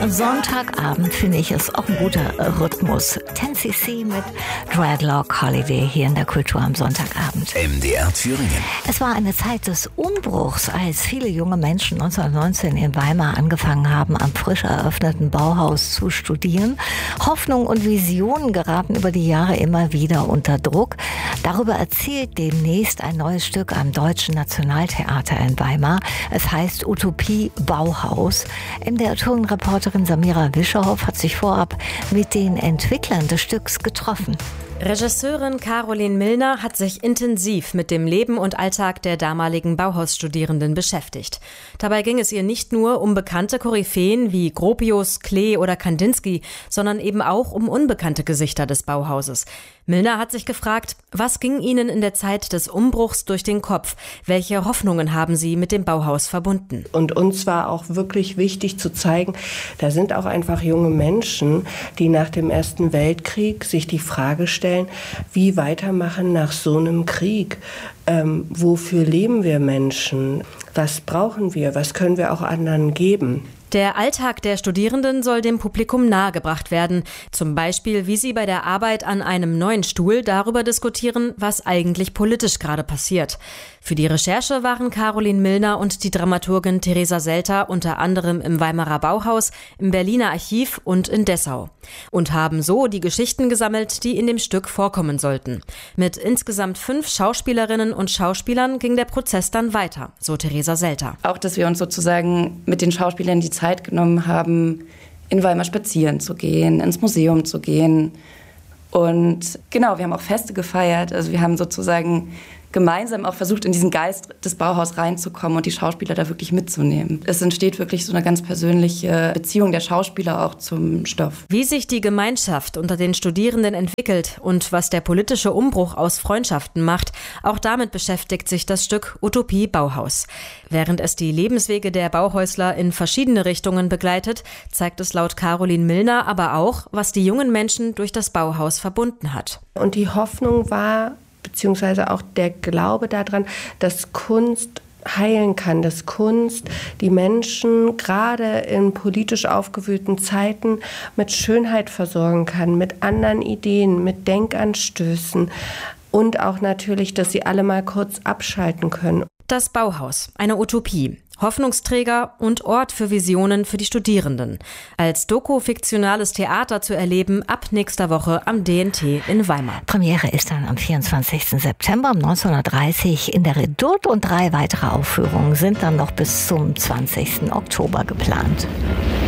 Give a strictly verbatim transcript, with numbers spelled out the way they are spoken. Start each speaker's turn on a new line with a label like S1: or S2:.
S1: Sonntagabend finde ich es auch ein guter Rhythmus. ten C C mit Dreadlock Holiday hier in der Kultur am Sonntagabend.
S2: M D R Thüringen.
S1: Es war eine Zeit des Umbruchs, als viele junge Menschen neunzehnhundertneunzehn in Weimar angefangen haben, am frisch eröffneten Bauhaus zu studieren. Hoffnung und Visionen geraten über die Jahre immer wieder unter Druck. Darüber erzählt demnächst ein neues Stück am Deutschen Nationaltheater in Weimar. Es heißt Utopie Bauhaus. M D R Thüringen-Reporterin Samira Wischerhoff hat sich vorab mit den Entwicklern des Stücks getroffen.
S3: Regisseurin Caroline Milner hat sich intensiv mit dem Leben und Alltag der damaligen Bauhausstudierenden beschäftigt. Dabei ging es ihr nicht nur um bekannte Koryphäen wie Gropius, Klee oder Kandinsky, sondern eben auch um unbekannte Gesichter des Bauhauses. Milner hat sich gefragt, was ging ihnen in der Zeit des Umbruchs durch den Kopf? Welche Hoffnungen haben sie mit dem Bauhaus verbunden?
S4: Und uns war auch wirklich wichtig zu zeigen, da sind auch einfach junge Menschen, die nach dem Ersten Weltkrieg sich die Frage stellen, wie weitermachen nach so einem Krieg? Ähm, wofür leben wir Menschen? Was brauchen wir? Was können wir auch anderen geben?
S3: Der Alltag der Studierenden soll dem Publikum nahegebracht werden. Zum Beispiel, wie sie bei der Arbeit an einem neuen Stuhl darüber diskutieren, was eigentlich politisch gerade passiert. Für die Recherche waren Caroline Milner und die Dramaturgin Theresa Selter unter anderem im Weimarer Bauhaus, im Berliner Archiv und in Dessau. Und haben so die Geschichten gesammelt, die in dem Stück vorkommen sollten. Mit insgesamt fünf Schauspielerinnen und Schauspielern ging der Prozess dann weiter, so Theresa Selter.
S5: Auch, dass wir uns sozusagen mit den Schauspielern die Zeit genommen haben, in Weimar spazieren zu gehen, ins Museum zu gehen. Und genau, wir haben auch Feste gefeiert. Also wir haben sozusagen gemeinsam auch versucht, in diesen Geist des Bauhaus reinzukommen und die Schauspieler da wirklich mitzunehmen. Es entsteht wirklich so eine ganz persönliche Beziehung der Schauspieler auch zum Stoff.
S3: Wie sich die Gemeinschaft unter den Studierenden entwickelt und was der politische Umbruch aus Freundschaften macht, auch damit beschäftigt sich das Stück Utopie Bauhaus. Während es die Lebenswege der Bauhäusler in verschiedene Richtungen begleitet, zeigt es laut Caroline Milner aber auch, was die jungen Menschen durch das Bauhaus verbunden hat.
S4: Und die Hoffnung war, beziehungsweise auch der Glaube daran, dass Kunst heilen kann, dass Kunst die Menschen gerade in politisch aufgewühlten Zeiten mit Schönheit versorgen kann, mit anderen Ideen, mit Denkanstößen und auch natürlich, dass sie alle mal kurz abschalten können.
S3: Das Bauhaus, eine Utopie. Hoffnungsträger und Ort für Visionen für die Studierenden. Als doku-fiktionales Theater zu erleben ab nächster Woche am D N T in Weimar.
S1: Premiere ist dann am vierundzwanzigsten September um neunzehn Uhr dreißig in der Redoute und drei weitere Aufführungen sind dann noch bis zum zwanzigsten Oktober geplant.